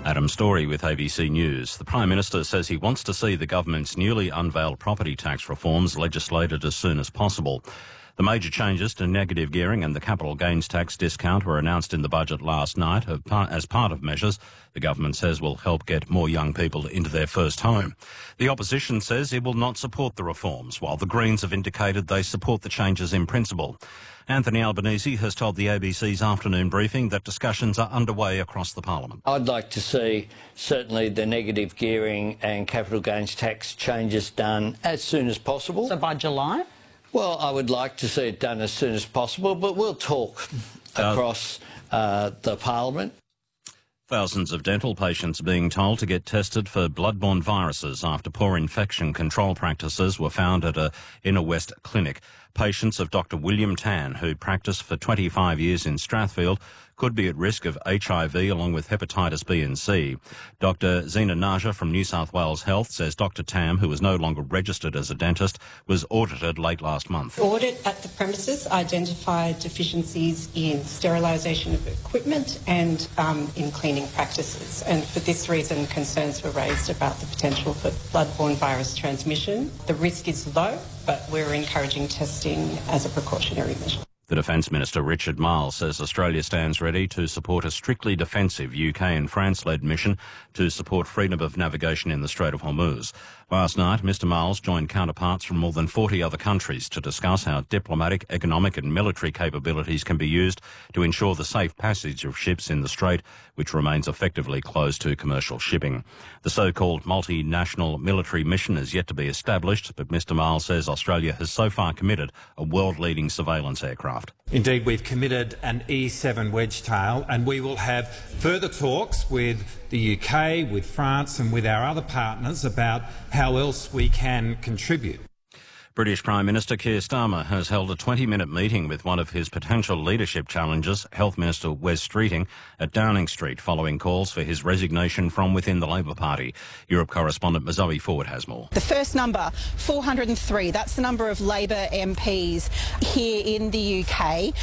Adam Story with ABC News. The Prime Minister says he wants to see the government's newly unveiled property tax reforms legislated as soon as possible. The major changes to negative gearing and the capital gains tax discount were announced in the budget last night as part of measures the government says will help get more young people into their first home. The opposition says it will not support the reforms, while the Greens have indicated they support the changes in principle. Anthony Albanese has told the ABC's afternoon briefing that discussions are underway across the parliament. I'd like to see certainly the negative gearing and capital gains tax changes done as soon as possible. So by July? Well, I would like to see it done as soon as possible, but we'll talk across the parliament. Thousands of dental patients are being told to get tested for blood-borne viruses after poor infection control practices were found at a Inner West clinic. Patients of Dr. William Tan, who practiced for 25 years in Strathfield, could be at risk of HIV along with hepatitis B and C. Dr. Zena Naja from New South Wales Health says Dr. Tam, who is no longer registered as a dentist, was audited late last month. The audit at the premises identified deficiencies in sterilisation of equipment and in cleaning practices. And for this reason, concerns were raised about the potential for blood-borne virus transmission. The risk is low, but we're encouraging testing as a precautionary measure. The Defence Minister Richard Marles says Australia stands ready to support a strictly defensive UK and France-led mission to support freedom of navigation in the Strait of Hormuz. Last night, Mr Marles joined counterparts from more than 40 other countries to discuss how diplomatic, economic and military capabilities can be used to ensure the safe passage of ships in the Strait, which remains effectively closed to commercial shipping. The so-called multinational military mission is yet to be established, but Mr Marles says Australia has so far committed a world-leading surveillance aircraft. Indeed, we've committed an E-7 Wedgetail, and we will have further talks with the UK, with France and with our other partners about how else we can contribute. British Prime Minister Keir Starmer has held a 20-minute meeting with one of his potential leadership challengers, Health Minister Wes Streeting, at Downing Street, following calls for his resignation from within the Labor Party. Europe correspondent Mazoe Ford has more. The first number, 403, that's the number of Labor MPs here in the UK.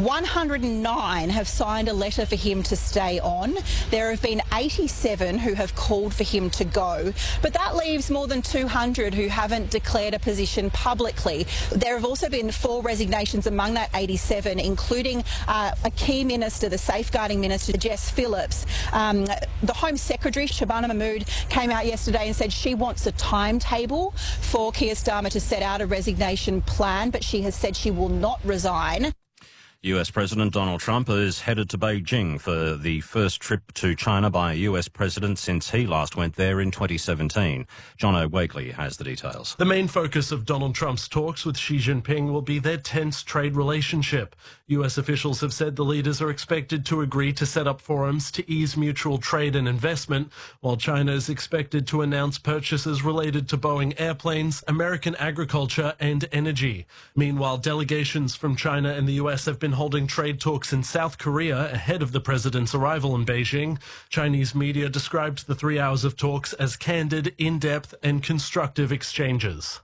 109 have signed a letter for him to stay on. There have been 87 who have called for him to go, but that leaves more than 200 who haven't declared a position publicly. There have also been 4 resignations among that 87, including a key minister, the Safeguarding Minister, Jess Phillips. The Home Secretary, Shabana Mahmood, came out yesterday and said she wants a timetable for Keir Starmer to set out a resignation plan, but she has said she will not resign. US President Donald Trump is headed to Beijing for the first trip to China by a US president since he last went there in 2017. John O'Wakely has the details. The main focus of Donald Trump's talks with Xi Jinping will be their tense trade relationship. US officials have said the leaders are expected to agree to set up forums to ease mutual trade and investment, while China is expected to announce purchases related to Boeing airplanes, American agriculture and energy. Meanwhile, delegations from China and the US have been holding trade talks in South Korea ahead of the president's arrival in Beijing. Chinese media described the 3 hours of talks as candid, in-depth and constructive exchanges.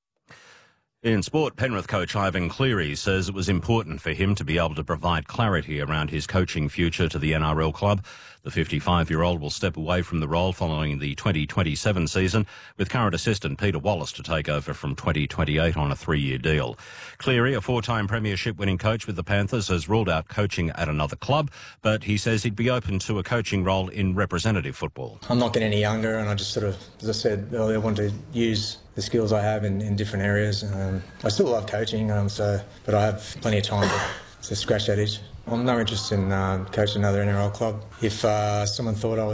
In sport, Penrith coach Ivan Cleary says it was important for him to be able to provide clarity around his coaching future to the NRL club. The 55-year-old will step away from the role following the 2027 season, with current assistant Peter Wallace to take over from 2028 on a 3-year deal. Cleary, a 4-time premiership-winning coach with the Panthers, has ruled out coaching at another club, but he says he'd be open to a coaching role in representative football. I'm not getting any younger, and I just sort of, as I said earlier, want to use the skills I have in different areas. I still love coaching, but I have plenty of time to scratch that itch. I'm no interest in coaching another NRL club. If someone thought I was